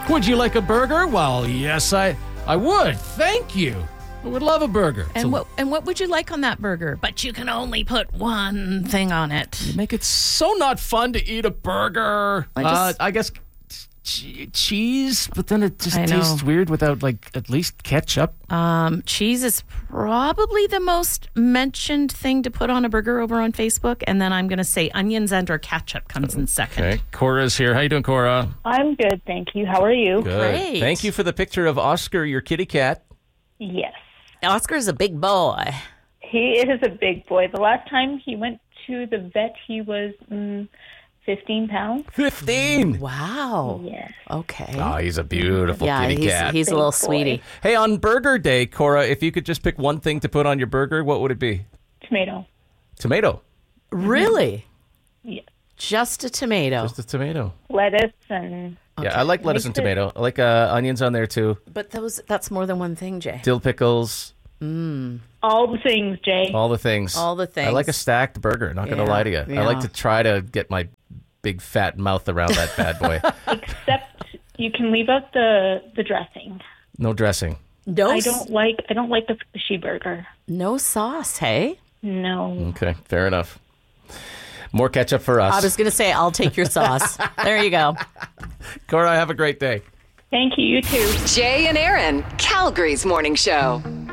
Would you like a burger? Well, yes, I would. Thank you. I would love a burger. And what would you like on that burger? But you can only put one thing on it. Make it so not fun to eat a burger. I guess cheese, but then it just tastes weird without, like, at least ketchup. Cheese is probably the most mentioned thing to put on a burger over on Facebook. And then I'm going to say onions and or ketchup comes in second. Okay. Cora's here. How you doing, Cora? I'm good, thank you. How are you? Good. Great. Thank you for the picture of Oscar, your kitty cat. Yes. Oscar's a big boy. He is a big boy. The last time he went to the vet, he was 15 pounds. 15! Wow. Yes. Okay. Oh, he's a beautiful kitty cat. He's a little Big boy. sweetie. Hey, on Burger Day, Cora, if you could just pick one thing to put on your burger, what would it be? Tomato. Tomato. Really? Yes. Just a tomato. Just a tomato. Lettuce and... Yeah, I like lettuce and tomato. I like onions on there, too. But that's more than one thing, Jay. Dill pickles. all the things, Jay. All the things. All the things. I like a stacked burger, not going to Yeah, lie to you. I like yeah. to try to get my big fat mouth around that bad boy. Except you can leave out the dressing. No dressing. I don't like the fishy burger. No sauce, hey? No. Okay, fair enough. More ketchup for us. I was going to say, I'll take your sauce. There you go. Cora, have a great day. Thank you. You too. Jay and Aaron, Calgary's morning show.